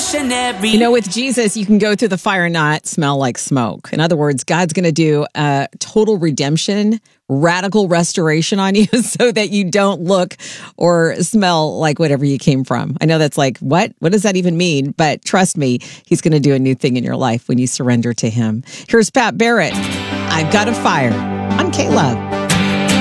missionary. You know, with Jesus, you can go through the fire and not smell like smoke. In other words, God's going to do a total redemption, radical restoration on you so that you don't look or smell like whatever you came from. I know that's like, what? What does that even mean? But trust me, he's going to do a new thing in your life when you surrender to him. Here's Pat Barrett. I've Got a Fire on K-Love.